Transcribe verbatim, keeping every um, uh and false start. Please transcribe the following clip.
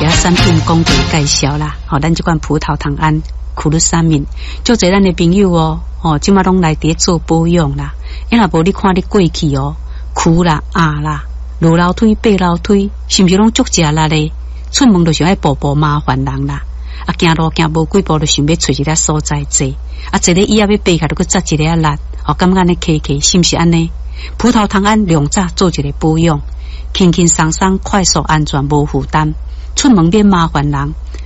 下产品讲解介绍啦。吼、哦，咱这款葡萄糖胺苦鲁沙敏，就侪咱的朋友哦，哦，即马拢来伫做保养啦。因若无你看你过去哦，苦啦、压啦、落楼梯、爬楼梯，是毋是拢足食力咧？出门就想爱步步麻烦人啦。啊，行路行无几步就想要找一个所在坐，啊，坐咧椅仔要爬下就搁扎一个啊力，哦，感觉安尼骑骑是毋是安尼？葡萄糖胺两早做一个保养，轻轻松松、快速、安全、无负担，出门免麻烦人。